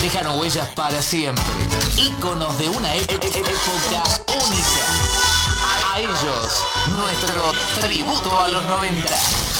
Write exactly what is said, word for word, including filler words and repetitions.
dejaron huellas para siempre. Íconos de una e- e- época única. A ellos, nuestro tributo a los noventa.